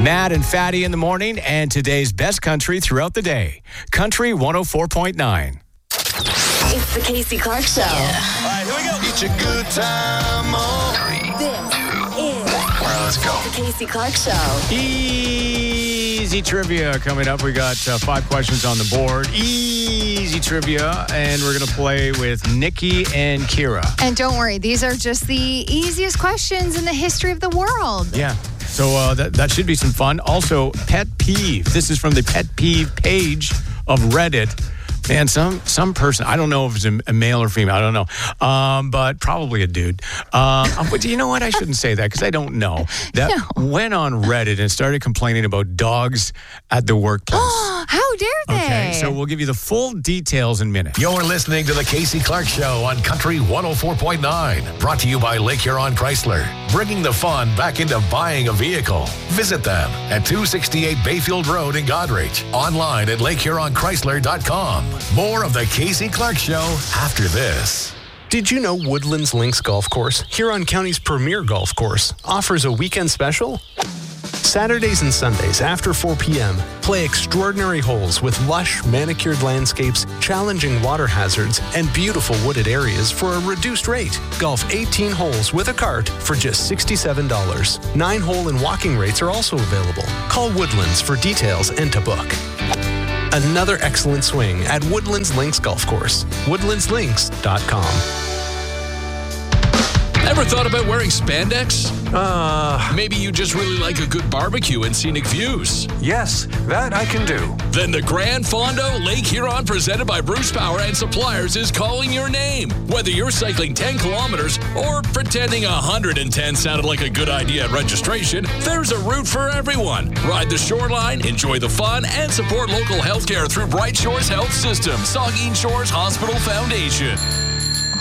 Matt and Fatty in the morning, and today's best country throughout the day. Country 104.9. It's the Casey Clark Show. All right, here we go. It's a good time. This is All right, let's go. the Casey Clark Show. Easy trivia coming up. We got 5 questions on the board. Easy trivia, and we're going to play with Nikki and Kira. And don't worry, these are just the easiest questions in the history of the world. Yeah. So that should be some fun. Also, pet peeve. This is from the pet peeve page of Reddit. Man, some person, I don't know if it's a male or female, I don't know, but probably a dude. But you know what? I shouldn't say that because I don't know. That went on Reddit and started complaining about dogs at the workplace. How dare they? Okay, so we'll give you the full details in a minute. You're listening to the Casey Clark Show on Country 104.9. Brought to you by Lake Huron Chrysler. Bringing the fun back into buying a vehicle. Visit them at 268 Bayfield Road in Goderich. Online at LakeHuronChrysler.com. More of the Casey Clark Show after this. Did you know Woodlands Links Golf Course, Huron County's premier golf course, offers a weekend special? Saturdays and Sundays after 4 p.m., play extraordinary holes with lush, manicured landscapes, challenging water hazards, and beautiful wooded areas for a reduced rate. Golf 18 holes with a cart for just $67. 9-hole and walking rates are also available. Call Woodlands for details and to book. Another excellent swing at Woodlands Links Golf Course. WoodlandsLinks.com. Ever thought about wearing spandex? Maybe you just really like a good barbecue and scenic views. Yes, that I can do. Then the Grand Fondo Lake Huron, presented by Bruce Power and Suppliers, is calling your name. Whether you're cycling 10 kilometers or pretending 110 sounded like a good idea at registration, there's a route for everyone. Ride the shoreline, enjoy the fun, and support local healthcare through Bright Shores Health System, Saugeen Shores Hospital Foundation.